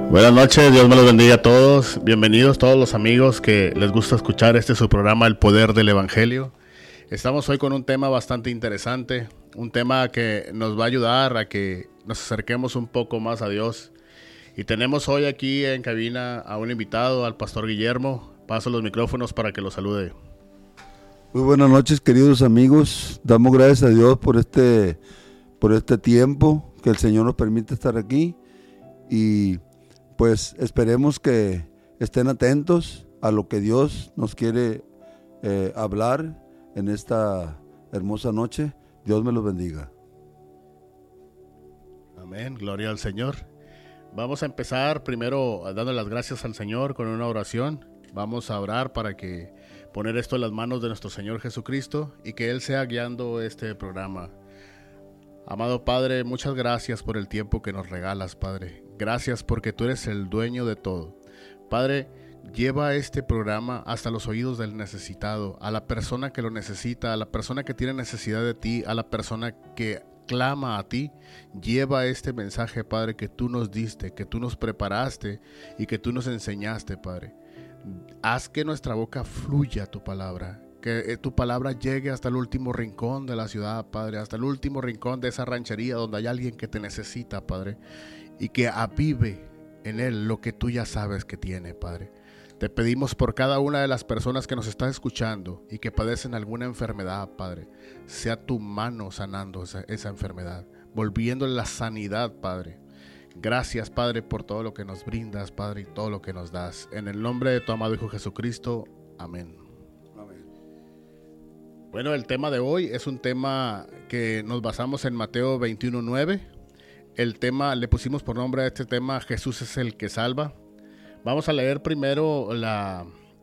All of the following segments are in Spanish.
Buenas noches, Dios me los bendiga a todos. Bienvenidos todos los amigos que les gusta escuchar su programa El Poder del Evangelio. Estamos hoy con un tema bastante interesante, un tema que nos va a ayudar a que nos acerquemos un poco más a Dios. Y tenemos hoy aquí en cabina a un invitado, al pastor Guillermo. Paso los micrófonos para que lo salude. Muy buenas noches, queridos amigos. Damos gracias a Dios por este tiempo que el Señor nos permite estar aquí. Y pues esperemos que estén atentos a lo que Dios nos quiere hablar en esta hermosa noche. Dios me los bendiga. Amén, gloria al Señor. Vamos a empezar primero dando las gracias al Señor con una oración. Vamos a orar para que poner esto en las manos de nuestro Señor Jesucristo y que Él sea guiando este programa. Amado Padre, muchas gracias por el tiempo que nos regalas, Padre. Gracias porque tú eres el dueño de todo. Padre, lleva este programa hasta los oídos del necesitado, a la persona que lo necesita, a la persona que tiene necesidad de ti, a la persona que clama a ti. Lleva este mensaje, Padre, que tú nos diste, que tú nos preparaste y que tú nos enseñaste, Padre. Haz que nuestra boca fluya tu palabra, que tu palabra llegue hasta el último rincón de la ciudad, Padre, hasta el último rincón de esa ranchería donde hay alguien que te necesita, Padre, y que avive en él lo que tú ya sabes que tiene, Padre. Te pedimos por cada una de las personas que nos están escuchando y que padecen alguna enfermedad, Padre, sea tu mano sanando esa enfermedad, volviéndole la sanidad, Padre. Gracias, Padre, por todo lo que nos brindas, Padre, y todo lo que nos das. En el nombre de tu amado Hijo Jesucristo. Amén. Amén. Bueno, el tema de hoy es un tema que nos basamos en Mateo 21:9. El tema, le pusimos por nombre a este tema, Jesús es el que salva. Vamos a leer primero la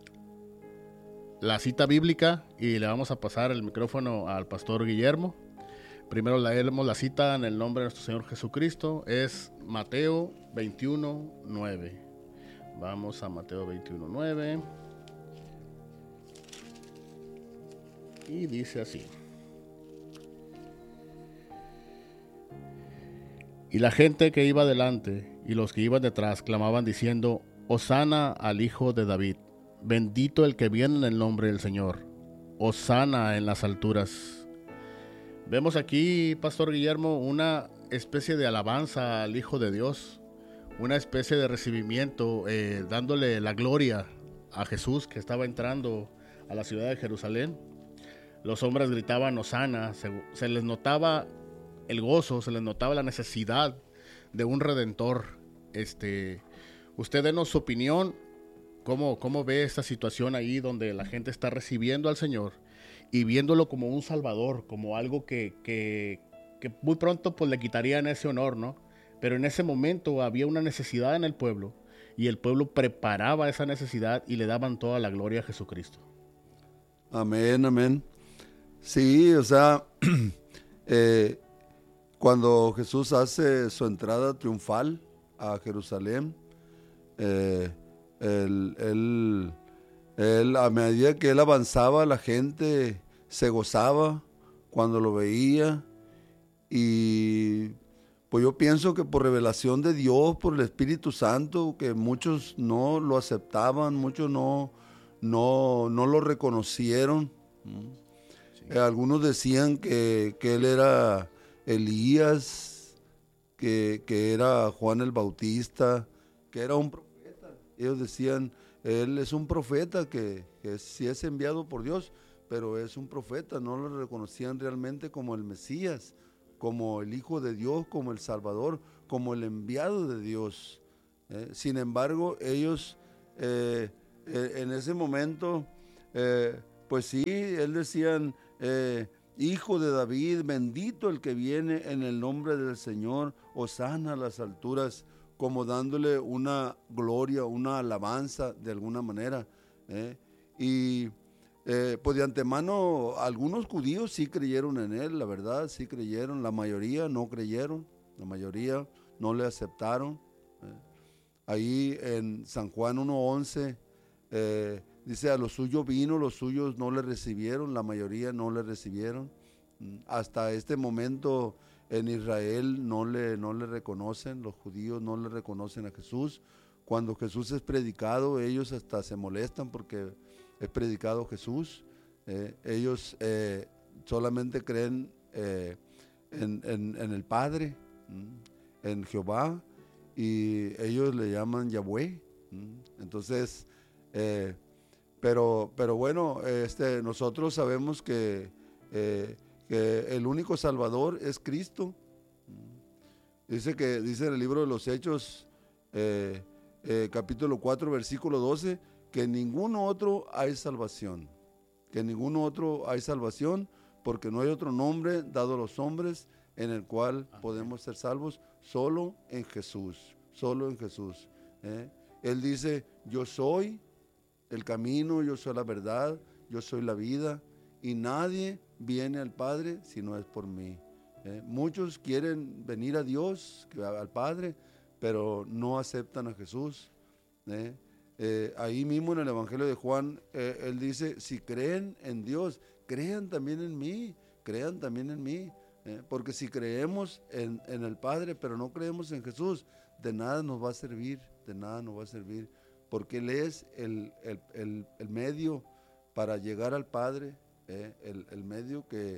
cita bíblica y le vamos a pasar el micrófono al pastor Guillermo. Primero leemos la cita en el nombre de nuestro Señor Jesucristo. Es Mateo 21:9. Vamos a Mateo 21:9. Y dice así: Y la gente que iba delante y los que iban detrás clamaban diciendo: Hosana al Hijo de David, bendito el que viene en el nombre del Señor, Hosana en las alturas. Vemos aquí, pastor Guillermo, una especie de alabanza al Hijo de Dios, una especie de recibimiento, dándole la gloria a Jesús que estaba entrando a la ciudad de Jerusalén. Los hombres gritaban Hosana, se les notaba el gozo, se les notaba la necesidad de un redentor. Usted denos su opinión, ¿cómo ve esta situación ahí donde la gente está recibiendo al Señor y viéndolo como un salvador, como algo que muy pronto pues le quitarían ese honor, ¿no? Pero en ese momento había una necesidad en el pueblo y el pueblo preparaba esa necesidad y le daban toda la gloria a Jesucristo. Amén, amén. Sí, o sea, cuando Jesús hace su entrada triunfal a Jerusalén, él, a medida que él avanzaba, la gente se gozaba cuando lo veía. Y pues yo pienso que por revelación de Dios, por el Espíritu Santo, que muchos no lo aceptaban, muchos no lo reconocieron. Sí. Algunos decían que él era Elías, que era Juan el Bautista, que era un profeta. Ellos decían, él es un profeta que sí es enviado por Dios, pero es un profeta. No lo reconocían realmente como el Mesías, como el Hijo de Dios, como el Salvador, como el enviado de Dios. Sin embargo, ellos en ese momento, pues sí, él decían, Hijo de David, bendito el que viene en el nombre del Señor, hosana a las alturas, como dándole una gloria, una alabanza de alguna manera. Y pues de antemano algunos judíos sí creyeron en él, la verdad, sí creyeron. La mayoría no creyeron, la mayoría no le aceptaron. Ahí en San Juan 1:11 dice: a los suyos vino, los suyos no le recibieron, la mayoría no le recibieron. Hasta este momento en Israel no le reconocen, los judíos no le reconocen a Jesús. Cuando Jesús es predicado, ellos hasta se molestan porque es predicado Jesús. Ellos solamente creen en el Padre, en Jehová, y ellos le llaman Yahweh. Entonces, pero bueno, nosotros sabemos que el único Salvador es Cristo. Dice en el libro de los Hechos, capítulo 4, versículo 12, que en ningún otro hay salvación. Que en ningún otro hay salvación, porque no hay otro nombre dado a los hombres en el cual podemos ser salvos, solo en Jesús, solo en Jesús. Él dice, yo soy el camino, yo soy la verdad, yo soy la vida, y nadie viene al Padre si no es por mí. Muchos quieren venir a Dios, al Padre, pero no aceptan a Jesús. Ahí mismo en el Evangelio de Juan, él dice, si creen en Dios, crean también en mí, crean también en mí. Porque si creemos en el Padre, pero no creemos en Jesús, de nada nos va a servir, de nada nos va a servir, porque Él es el medio para llegar al Padre, el medio que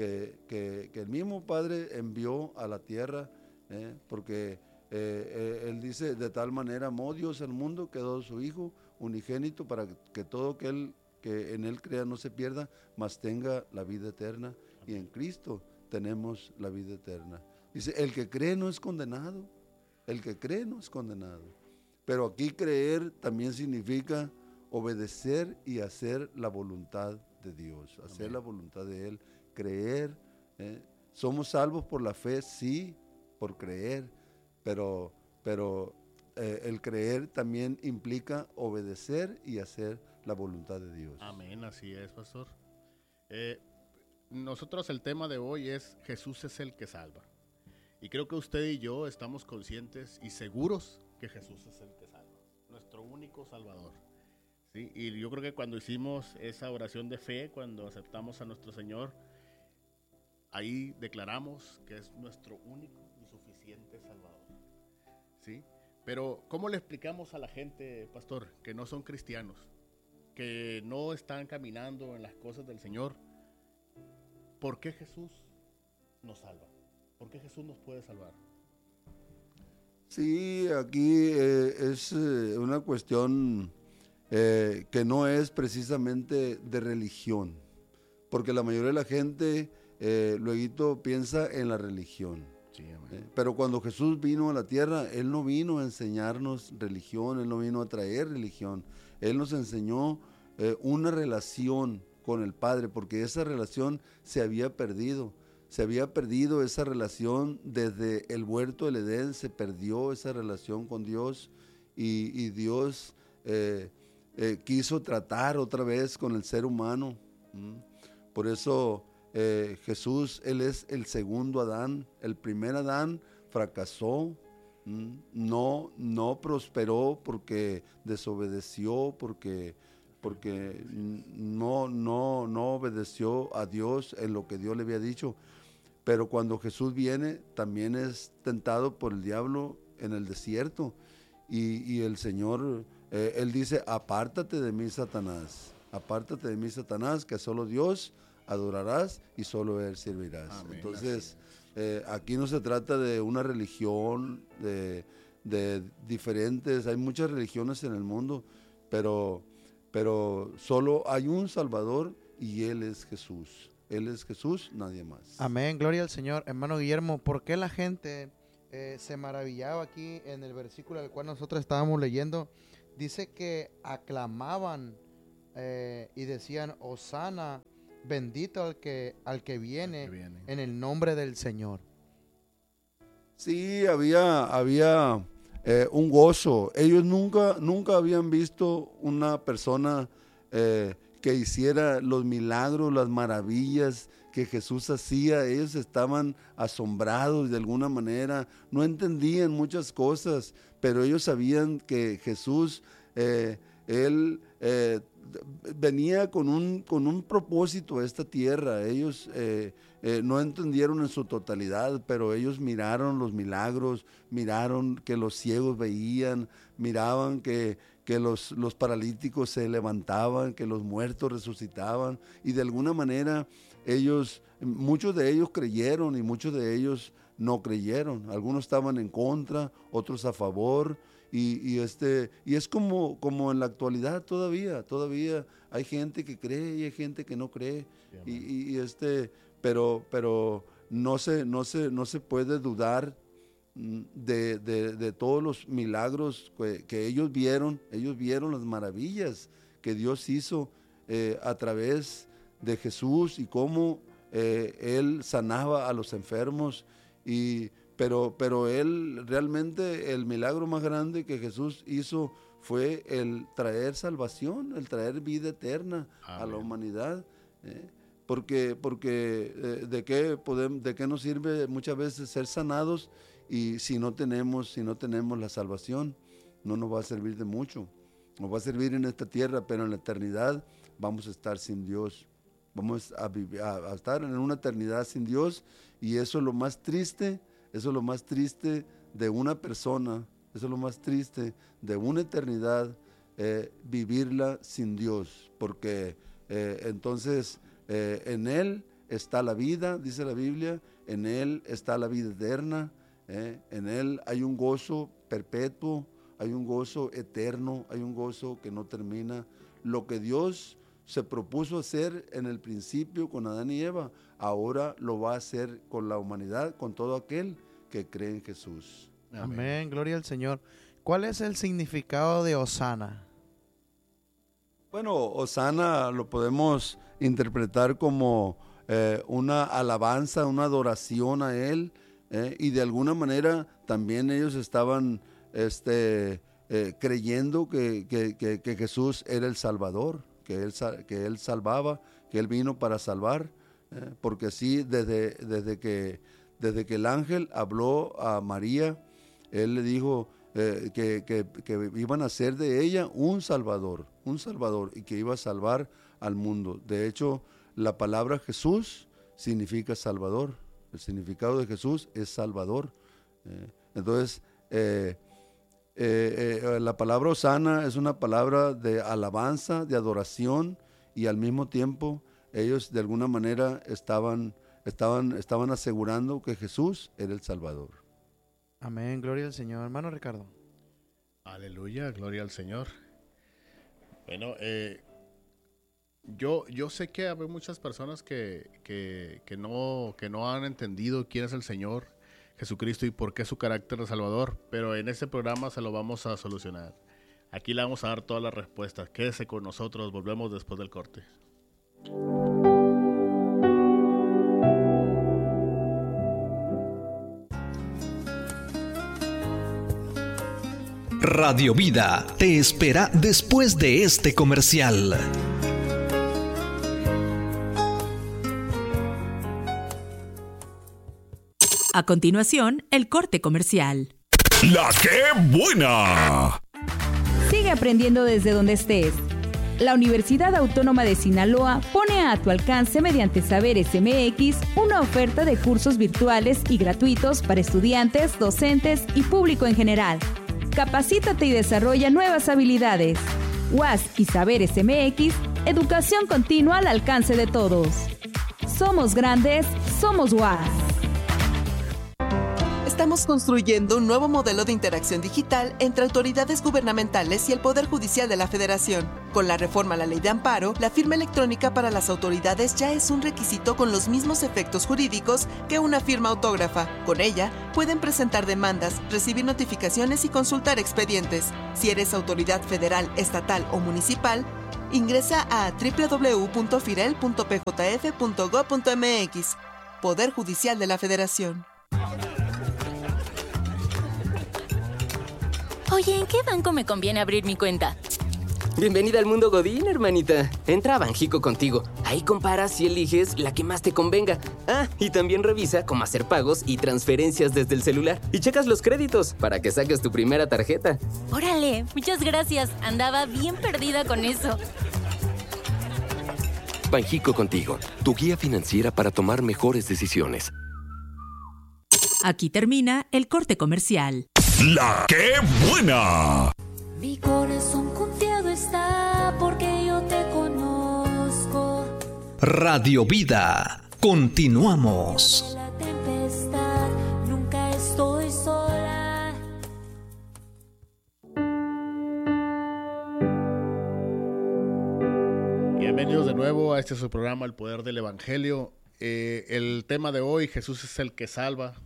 el mismo Padre envió a la tierra, porque Él dice, de tal manera amó Dios al mundo que ha dado su Hijo unigénito para que todo aquel que en Él crea no se pierda, mas tenga la vida eterna, y en Cristo tenemos la vida eterna. Dice, el que cree no es condenado, el que cree no es condenado. Pero aquí creer también significa obedecer y hacer la voluntad de Dios, hacer la voluntad de Él, creer. Somos salvos por la fe, sí, por creer, pero el creer también implica obedecer y hacer la voluntad de Dios. Amén, así es, pastor. Nosotros el tema de hoy es Jesús es el que salva. Y creo que usted y yo estamos conscientes y seguros que Jesús es el que salva, nuestro único Salvador. ¿Sí? Y yo creo que cuando hicimos esa oración de fe, cuando aceptamos a nuestro Señor, ahí declaramos que es nuestro único y suficiente Salvador. ¿Sí? Pero ¿cómo le explicamos a la gente, pastor, que no son cristianos, que no están caminando en las cosas del Señor? ¿Por qué Jesús nos salva? ¿Por qué Jesús nos puede salvar? Sí, aquí es una cuestión que no es precisamente de religión, porque la mayoría de la gente luego piensa en la religión. Sí, pero cuando Jesús vino a la tierra, Él no vino a enseñarnos religión, Él no vino a traer religión, Él nos enseñó una relación con el Padre, porque esa relación se había perdido esa relación desde el huerto del Edén, se perdió esa relación con Dios, y Dios quiso tratar otra vez con el ser humano. Por eso Jesús, Él es el segundo Adán. El primer Adán fracasó, no prosperó porque desobedeció, porque no obedeció a Dios en lo que Dios le había dicho. Pero cuando Jesús viene, también es tentado por el diablo en el desierto, y el Señor, Él dice, apártate de mí, Satanás, que solo Dios adorarás y solo Él servirás. Amén. Entonces, aquí no se trata de una religión, de diferentes, hay muchas religiones en el mundo, pero solo hay un Salvador, y Él es Jesús. Él es Jesús, nadie más. Amén, gloria al Señor. Hermano Guillermo, ¿por qué la gente se maravillaba aquí en el versículo del cual nosotros estábamos leyendo? Dice que aclamaban y decían, Hosana, bendito al que viene en el nombre del Señor. Sí, había un gozo. Ellos nunca habían visto una persona que hiciera los milagros, las maravillas que Jesús hacía. Ellos estaban asombrados de alguna manera, no entendían muchas cosas, pero ellos sabían que Jesús, Él venía con un propósito a esta tierra. Ellos no entendieron en su totalidad, pero ellos miraron los milagros, miraron que los ciegos veían, miraban que los paralíticos se levantaban, que los muertos resucitaban, y de alguna manera muchos de ellos creyeron y muchos de ellos no creyeron. Algunos estaban en contra, otros a favor, y es como en la actualidad todavía hay gente que cree y hay gente que no cree, pero no se puede dudar de todos los milagros que ellos vieron las maravillas que Dios hizo a través de Jesús, y cómo Él sanaba a los enfermos, pero Él realmente, el milagro más grande que Jesús hizo fue el traer salvación, el traer vida eterna a la humanidad, porque ¿de qué nos sirve muchas veces ser sanados? Y si no tenemos la salvación, no nos va a servir de mucho. Nos va a servir en esta tierra, pero en la eternidad vamos a estar sin Dios. Vamos a estar en una eternidad sin Dios, y eso es lo más triste, de una persona, eso es lo más triste de una eternidad, vivirla sin Dios, porque entonces en Él está la vida, dice la Biblia, en Él está la vida eterna. En Él hay un gozo perpetuo, hay un gozo eterno, hay un gozo que no termina. Lo que Dios se propuso hacer en el principio con Adán y Eva, ahora lo va a hacer con la humanidad, con todo aquel que cree en Jesús. Amén, gloria al Señor. ¿Cuál es el significado de Hosana? Bueno, Hosana lo podemos interpretar como una alabanza, una adoración a Él. Y de alguna manera también ellos estaban creyendo que Jesús era el Salvador, que Él salvaba, que Él vino para salvar, porque así desde que el ángel habló a María, Él le dijo que iban a hacer de ella un Salvador, y que iba a salvar al mundo. De hecho, la palabra Jesús significa Salvador. El significado de Jesús es Salvador. Entonces, la palabra Hosana es una palabra de alabanza, de adoración, y al mismo tiempo ellos de alguna manera estaban asegurando que Jesús era el Salvador. Amén, gloria al Señor. Hermano Ricardo. Aleluya, gloria al Señor. Bueno, yo sé que hay muchas personas que no han entendido quién es el Señor Jesucristo y por qué su carácter de Salvador, pero en este programa se lo vamos a solucionar. Aquí le vamos a dar todas las respuestas. Quédese con nosotros, volvemos después del corte. Radio Vida te espera después de este comercial. A continuación, el corte comercial. ¡La qué buena! Sigue aprendiendo desde donde estés. La Universidad Autónoma de Sinaloa pone a tu alcance mediante Saberes MX una oferta de cursos virtuales y gratuitos para estudiantes, docentes y público en general. Capacítate y desarrolla nuevas habilidades. UAS y Saberes MX, educación continua al alcance de todos. Somos grandes, somos UAS. Estamos construyendo un nuevo modelo de interacción digital entre autoridades gubernamentales y el Poder Judicial de la Federación. Con la reforma a la Ley de Amparo, la firma electrónica para las autoridades ya es un requisito con los mismos efectos jurídicos que una firma autógrafa. Con ella, pueden presentar demandas, recibir notificaciones y consultar expedientes. Si eres autoridad federal, estatal o municipal, ingresa a www.firel.pjf.gov.mx. Poder Judicial de la Federación. Oye, ¿en qué banco me conviene abrir mi cuenta? Bienvenida al mundo Godín, hermanita. Entra a Banjico contigo. Ahí comparas y eliges la que más te convenga. Ah, y también revisa cómo hacer pagos y transferencias desde el celular. Y checas los créditos para que saques tu primera tarjeta. Órale, muchas gracias. Andaba bien perdida con eso. Banjico Contigo, tu guía financiera para tomar mejores decisiones. Aquí termina el corte comercial. ¡La qué buena! Mi corazón confiado está porque yo te conozco. Radio Vida. Continuamos. La tempestad, nunca estoy sola. Bienvenidos de nuevo a este su programa, El Poder del Evangelio. El tema de hoy, Jesús es el que salva.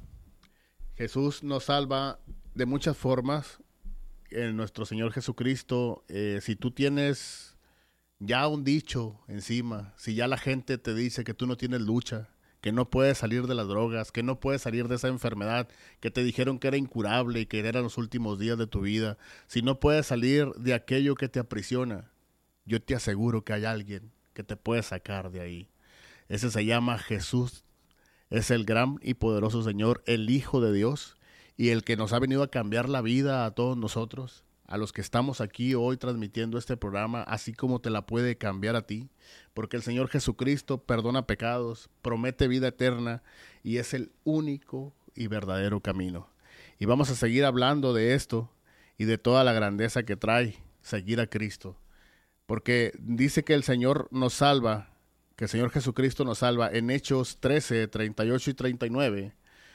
Jesús nos salva de muchas formas. Nuestro Señor Jesucristo, si tú tienes ya un dicho encima, si ya la gente te dice que tú no tienes lucha, que no puedes salir de las drogas, que no puedes salir de esa enfermedad, que te dijeron que era incurable y que eran los últimos días de tu vida, si no puedes salir de aquello que te aprisiona, yo te aseguro que hay alguien que te puede sacar de ahí. Ese se llama Jesús. Es el gran y poderoso Señor, el Hijo de Dios, y el que nos ha venido a cambiar la vida a todos nosotros, a los que estamos aquí hoy transmitiendo este programa, así como te la puede cambiar a ti, porque el Señor Jesucristo perdona pecados, promete vida eterna, y es el único y verdadero camino. Y vamos a seguir hablando de esto y de toda la grandeza que trae seguir a Cristo, porque dice que el Señor nos salva, que el Señor Jesucristo nos salva. En Hechos 13, 38 y 39,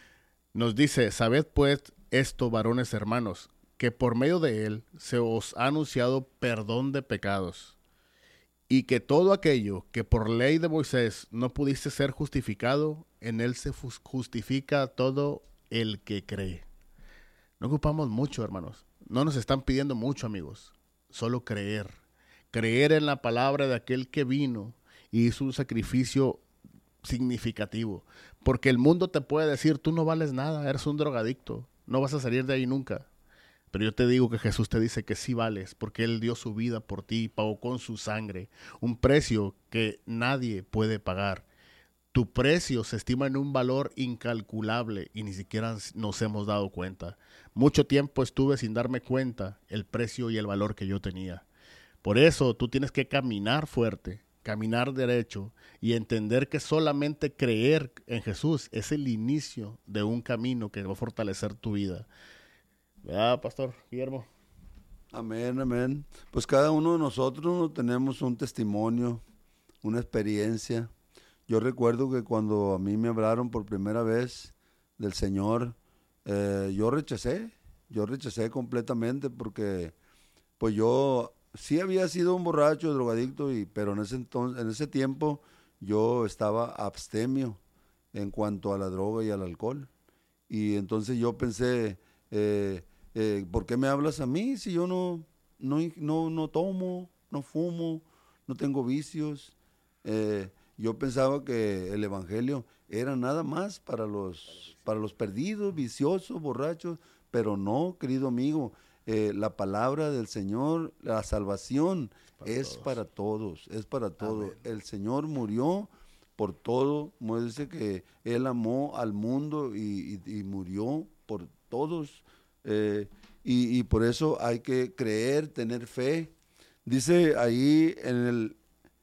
nos dice: sabed pues esto, varones hermanos, que por medio de él se os ha anunciado perdón de pecados, y que todo aquello que por ley de Moisés no pudiste ser justificado, en él se justifica todo el que cree. No ocupamos mucho, hermanos. No nos están pidiendo mucho, amigos. Solo creer. Creer en la palabra de aquel que vino y hizo un sacrificio significativo. Porque el mundo te puede decir: tú no vales nada, eres un drogadicto, no vas a salir de ahí nunca. Pero yo te digo que Jesús te dice que sí vales, porque Él dio su vida por ti, pagó con su sangre, un precio que nadie puede pagar. Tu precio se estima en un valor incalculable y ni siquiera nos hemos dado cuenta. Mucho tiempo estuve sin darme cuenta el precio y el valor que yo tenía. Por eso tú tienes que caminar fuerte, caminar derecho y entender que solamente creer en Jesús es el inicio de un camino que va a fortalecer tu vida. ¿Verdad, Pastor Guillermo? Amén, amén. Pues cada uno de nosotros tenemos un testimonio, una experiencia. Yo recuerdo que cuando a mí me hablaron por primera vez del Señor, yo rechacé completamente, porque pues yo sí había sido un borracho, drogadicto, pero en ese tiempo yo estaba abstemio en cuanto a la droga y al alcohol. Y entonces yo pensé, ¿por qué me hablas a mí si yo no tomo, no fumo, no tengo vicios? Yo pensaba que el evangelio era nada más para los perdidos, viciosos, borrachos, pero no, querido amigo. La palabra del Señor, la salvación para todos, es para todos. El Señor murió por todo. Dice que Él amó al mundo y murió por todos. Y por eso hay que creer, tener fe. Dice ahí en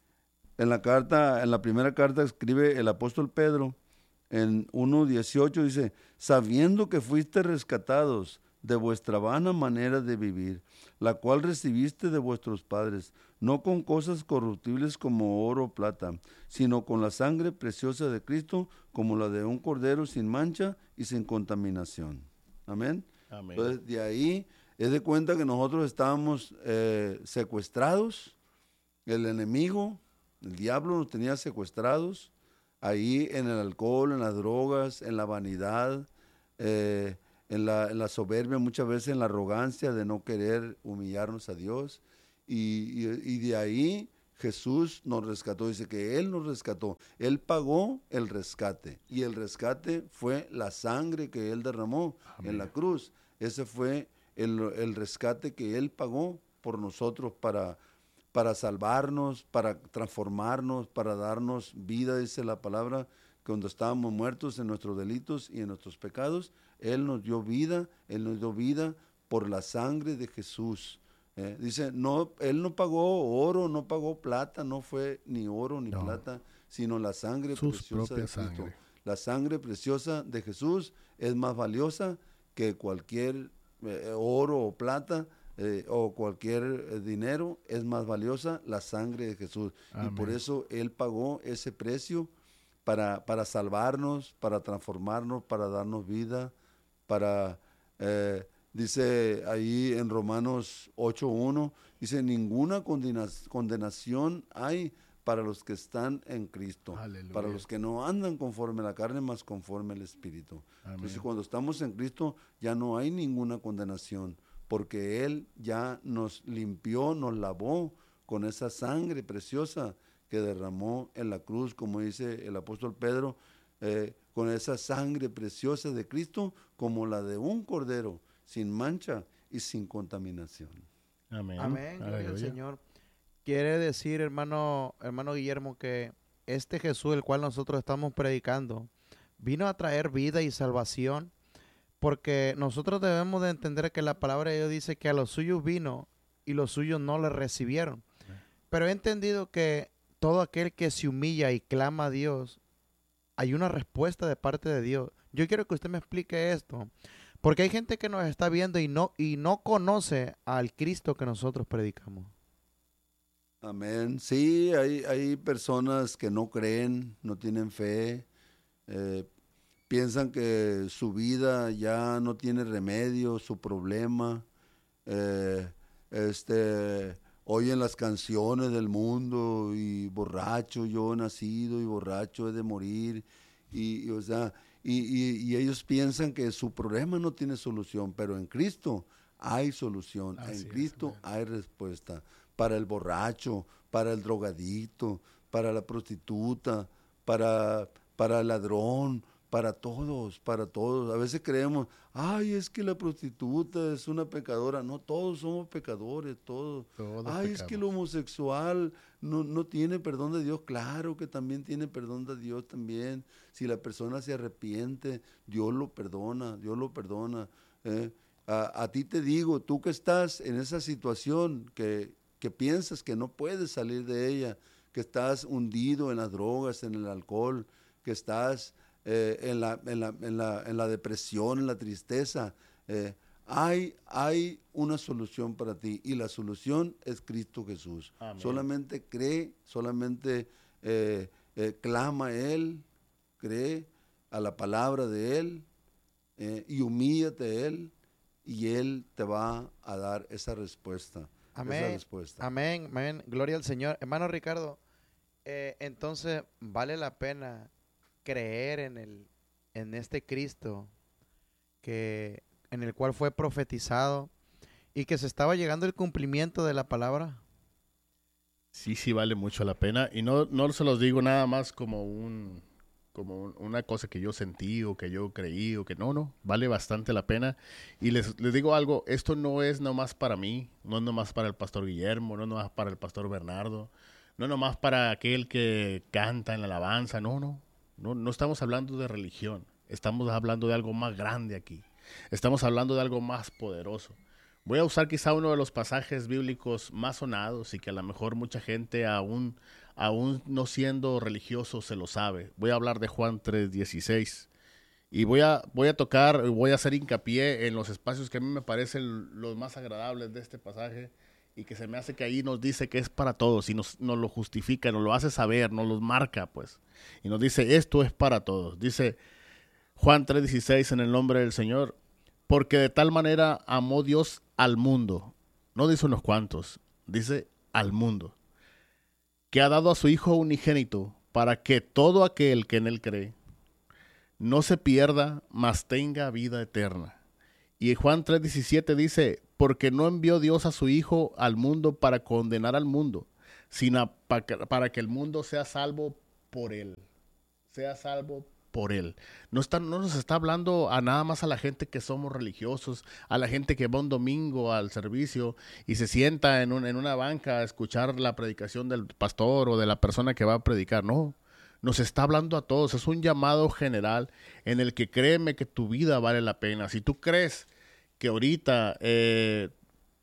la primera carta escribe el apóstol Pedro, en 1:18 dice: sabiendo que fuiste rescatados de vuestra vana manera de vivir, la cual recibiste de vuestros padres, no con cosas corruptibles como oro o plata, sino con la sangre preciosa de Cristo, como la de un cordero sin mancha y sin contaminación. Amén. Amén. Entonces, de ahí es de cuenta que nosotros estábamos secuestrados. El enemigo, el diablo, nos tenía secuestrados ahí en el alcohol, en las drogas, en la vanidad, en la soberbia, muchas veces en la arrogancia de no querer humillarnos a Dios. Y de ahí Jesús nos rescató. Dice que Él nos rescató. Él pagó el rescate. Y el rescate fue la sangre que Él derramó. Amén. En la cruz. Ese fue el rescate que Él pagó por nosotros para salvarnos, para transformarnos, para darnos vida, dice la palabra. Cuando estábamos muertos en nuestros delitos y en nuestros pecados, Él nos dio vida por la sangre de Jesús. Dice, no, Él no pagó oro, no pagó plata, no fue ni oro ni plata, sino la sangre preciosa de Cristo. Sangre. La sangre preciosa de Jesús es más valiosa que cualquier oro o plata o cualquier dinero. Es más valiosa la sangre de Jesús. Amén. Y por eso Él pagó ese precio para salvarnos, para transformarnos, para darnos vida, para... dice ahí en Romanos 8:1, dice, ninguna condenación hay para los que están en Cristo, Aleluya. Para los que no andan conforme a la carne, más conforme al Espíritu. Amén. Entonces, cuando estamos en Cristo, ya no hay ninguna condenación, porque Él ya nos limpió, nos lavó con esa sangre preciosa que derramó en la cruz, como dice el apóstol Pedro, con esa sangre preciosa de Cristo, como la de un cordero, sin mancha y sin contaminación. Amén. Amén, gloria al Señor. Quiere decir, hermano Guillermo, que este Jesús, el cual nosotros estamos predicando, vino a traer vida y salvación, porque nosotros debemos de entender que la palabra de Dios dice que a los suyos vino y los suyos no le recibieron. Pero he entendido que todo aquel que se humilla y clama a Dios, hay una respuesta de parte de Dios. Yo quiero que usted me explique esto, porque hay gente que nos está viendo y no conoce al Cristo que nosotros predicamos. Amén. Sí, hay personas que no creen, no tienen fe, piensan que su vida ya no tiene remedio, su problema, oyen las canciones del mundo y borracho yo he nacido y borracho he de morir, y ellos piensan que su problema no tiene solución, pero en Cristo hay solución, en Cristo hay respuesta. Para el borracho, para el drogadito, para la prostituta, para el ladrón, para todos. A veces creemos, ay, es que la prostituta es una pecadora. No, todos somos pecadores, todos. Ay, es que el homosexual no tiene perdón de Dios. Claro que también tiene perdón de Dios también. Si la persona se arrepiente, Dios lo perdona. A ti te digo, tú que estás en esa situación que piensas que no puedes salir de ella, que estás hundido en las drogas, en el alcohol, que estás en la depresión, en la tristeza, hay una solución para ti, y la solución es Cristo Jesús. Amén. Solamente cree, solamente clama a Él, cree a la palabra de Él, y humíllate a Él, y Él te va a dar esa respuesta. Amén, amén, gloria al Señor. Hermano Ricardo, entonces vale la pena creer en este Cristo en el cual fue profetizado y que se estaba llegando el cumplimiento de la palabra. Sí, vale mucho la pena, y no se los digo nada más como una cosa que yo sentí o que yo creí o que no, vale bastante la pena. Y les digo algo, esto no es nomás para mí, no es nomás para el pastor Guillermo, no es nomás para el pastor Bernardo, no es nomás para aquel que canta en la alabanza, no estamos hablando de religión, estamos hablando de algo más grande aquí, estamos hablando de algo más poderoso. Voy a usar quizá uno de los pasajes bíblicos más sonados y que a lo mejor mucha gente aún no siendo religioso se lo sabe. Voy a hablar de Juan 3:16 y voy a hacer hincapié en los espacios que a mí me parecen los más agradables de este pasaje y que se me hace que ahí nos dice que es para todos y nos lo justifica, nos lo hace saber, nos los marca pues, y nos dice esto es para todos. Dice Juan 3:16 en el nombre del Señor: porque de tal manera amó Dios al mundo, no dice unos cuantos, dice al mundo, que ha dado a su Hijo unigénito, para que todo aquel que en Él cree no se pierda, mas tenga vida eterna. Y Juan 3:17 dice: porque no envió Dios a su Hijo al mundo para condenar al mundo, sino para que el mundo sea salvo por Él. Sea salvo por Él. No nos está hablando a nada más a la gente que somos religiosos, a la gente que va un domingo al servicio y se sienta en una banca a escuchar la predicación del pastor o de la persona que va a predicar. No, nos está hablando a todos. Es un llamado general en el que créeme que tu vida vale la pena. Si tú crees que ahorita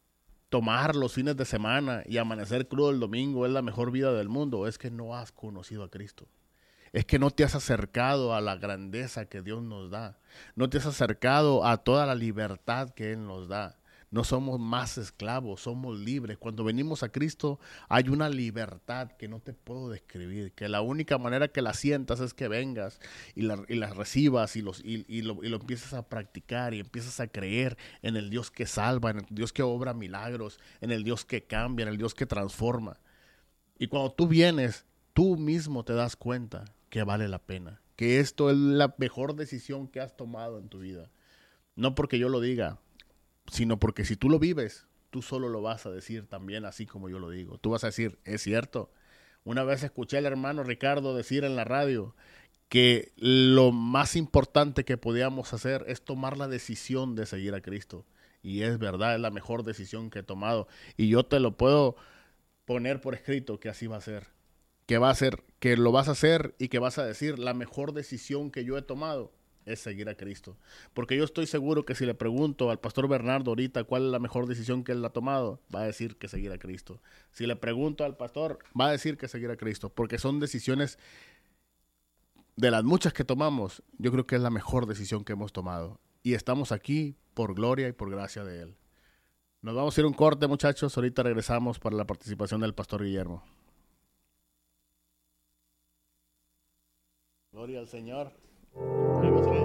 tomar los fines de semana y amanecer crudo el domingo es la mejor vida del mundo, es que no has conocido a Cristo. Es que no te has acercado a la grandeza que Dios nos da. No te has acercado a toda la libertad que Él nos da. No somos más esclavos, somos libres. Cuando venimos a Cristo hay una libertad que no te puedo describir, que la única manera que la sientas es que vengas y la recibas y lo empieces a practicar y empiezas a creer en el Dios que salva, en el Dios que obra milagros, en el Dios que cambia, en el Dios que transforma. Y cuando tú vienes, tú mismo te das cuenta que vale la pena, que esto es la mejor decisión que has tomado en tu vida. No porque yo lo diga, sino porque si tú lo vives, tú solo lo vas a decir también así como yo lo digo. Tú vas a decir, es cierto. Una vez escuché al hermano Ricardo decir en la radio que lo más importante que podíamos hacer es tomar la decisión de seguir a Cristo. Y es verdad, es la mejor decisión que he tomado. Y yo te lo puedo poner por escrito que así va a ser. Que va a ser, que lo vas a hacer y que vas a decir, la mejor decisión que yo he tomado es seguir a Cristo. Porque yo estoy seguro que si le pregunto al pastor Bernardo ahorita cuál es la mejor decisión que él ha tomado, va a decir que seguir a Cristo. Si le pregunto al pastor, va a decir que seguir a Cristo. Porque son decisiones, de las muchas que tomamos, yo creo que es la mejor decisión que hemos tomado. Y estamos aquí por gloria y por gracia de Él. Nos vamos a ir a un corte, muchachos. Ahorita regresamos para la participación del pastor Guillermo. Gloria al Señor. Ahí va a ser